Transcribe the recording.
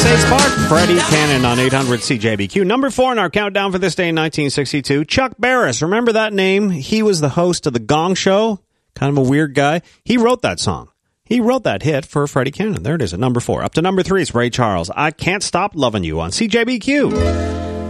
Ace Park, Freddie Cannon on 800 CJBQ. Number 4 in our countdown for this day in 1962, Chuck Barris. Remember that name? He was the host of The Gong Show. Kind of a weird guy. He wrote that song. He wrote that hit for Freddie Cannon. There it is at number 4. Up to number 3 is Ray Charles. I Can't Stop Loving You on CJBQ.